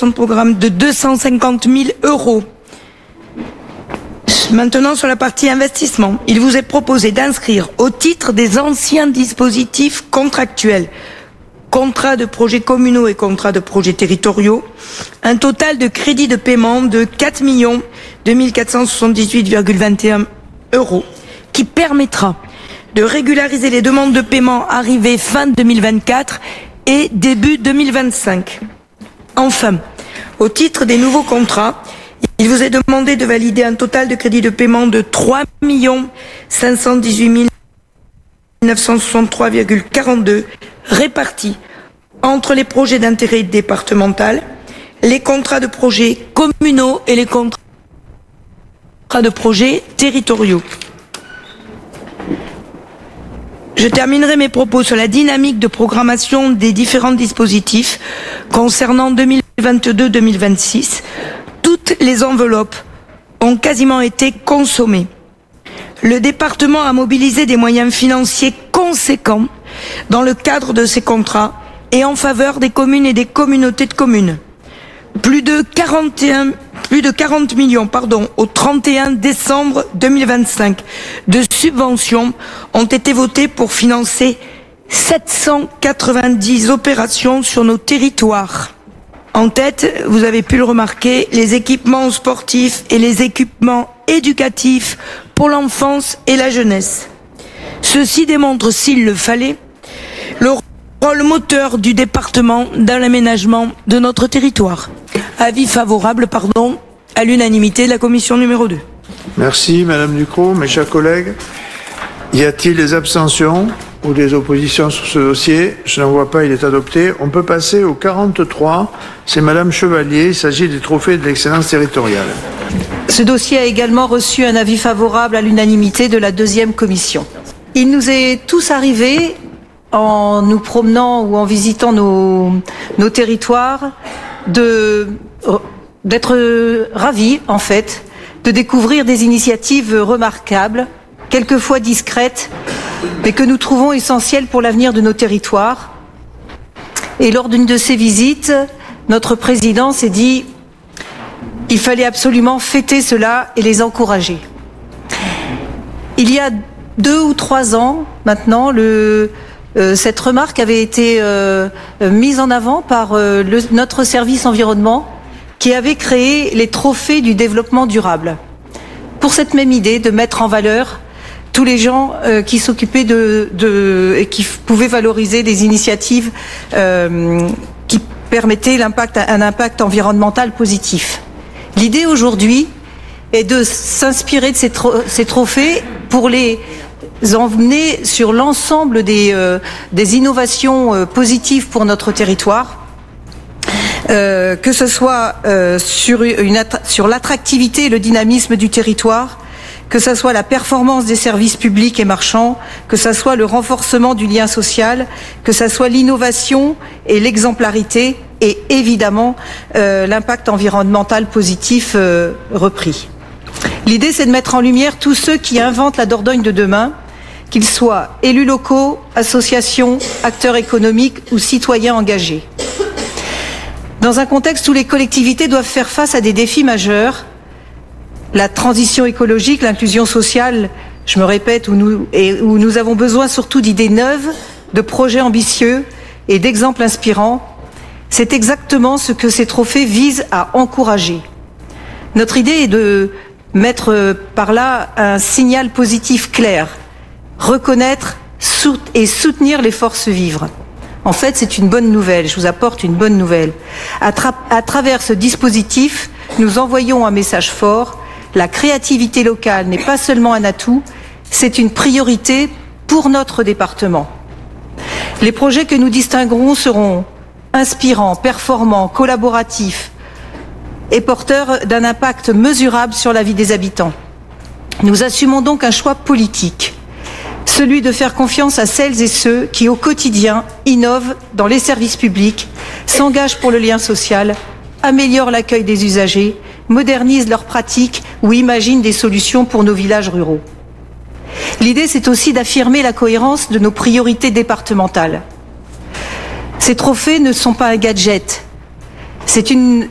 autorisations de programme de 250 000 euros. Maintenant, sur la partie investissement, il vous est proposé d'inscrire au titre des anciens dispositifs contractuels, contrats de projets communaux et contrats de projets territoriaux, un total de crédits de paiement de 4 2478,21 euros, qui permettra de régulariser les demandes de paiement arrivées fin 2024 et début 2025. Enfin, au titre des nouveaux contrats, il vous est demandé de valider un total de crédits de paiement de 3 518 963,42 répartis entre les projets d'intérêt départemental, les contrats de projets communaux et les contrats de projets territoriaux. Je terminerai mes propos sur la dynamique de programmation des différents dispositifs concernant 2022-2026. Toutes les enveloppes ont quasiment été consommées. Le département a mobilisé des moyens financiers conséquents dans le cadre de ces contrats et en faveur des communes et des communautés de communes. Plus de 40 millions au 31 décembre 2025 de subventions ont été votées pour financer 790 opérations sur nos territoires. En tête, vous avez pu le remarquer, les équipements sportifs et les équipements éducatifs pour l'enfance et la jeunesse. Ceci démontre, s'il le fallait, le rôle moteur du département dans l'aménagement de notre territoire. Avis favorable, à l'unanimité de la commission numéro 2. Merci Madame Ducrot. Mes chers collègues, y a-t-il des abstentions ou des oppositions sur ce dossier? Je n'en vois pas, il est adopté. On peut passer au 43, c'est Madame Chevalier, il s'agit des trophées de l'excellence territoriale. Ce dossier a également reçu un avis favorable à l'unanimité de la deuxième commission. Il nous est tous arrivé, en nous promenant ou en visitant nos territoires, d'être ravis, en fait, de découvrir des initiatives remarquables, quelquefois discrètes, mais que nous trouvons essentielles pour l'avenir de nos territoires. Et lors d'une de ces visites, notre président s'est dit qu'il fallait absolument fêter cela et les encourager. Il y a 2 ou 3 ans maintenant, cette remarque avait été mise en avant par notre service environnement qui avait créé les trophées du développement durable. Pour cette même idée de mettre en valeur tous les gens qui s'occupaient et qui pouvaient valoriser des initiatives qui permettaient un impact environnemental positif. L'idée aujourd'hui est de s'inspirer de ces trophées pour les emmener sur l'ensemble des innovations positives pour notre territoire, que ce soit sur l'attractivité et le dynamisme du territoire, que ce soit la performance des services publics et marchands, que ce soit le renforcement du lien social, que ce soit l'innovation et l'exemplarité et évidemment l'impact environnemental positif repris. L'idée, c'est de mettre en lumière tous ceux qui inventent la Dordogne de demain, qu'ils soient élus locaux, associations, acteurs économiques ou citoyens engagés. Dans un contexte où les collectivités doivent faire face à des défis majeurs, la transition écologique, l'inclusion sociale, je me répète, où nous avons besoin surtout d'idées neuves, de projets ambitieux et d'exemples inspirants, c'est exactement ce que ces trophées visent à encourager. Notre idée est de mettre par là un signal positif clair, reconnaître et soutenir les forces vives. En fait, c'est une bonne nouvelle, je vous apporte une bonne nouvelle. À travers ce dispositif, nous envoyons un message fort. La créativité locale n'est pas seulement un atout, c'est une priorité pour notre département. Les projets que nous distinguerons seront inspirants, performants, collaboratifs et porteurs d'un impact mesurable sur la vie des habitants. Nous assumons donc un choix politique, celui de faire confiance à celles et ceux qui, au quotidien, innovent dans les services publics, s'engagent pour le lien social, améliorent l'accueil des usagers, modernisent leurs pratiques ou imaginent des solutions pour nos villages ruraux. L'idée, c'est aussi d'affirmer la cohérence de nos priorités départementales. Ces trophées ne sont pas un gadget, c'est une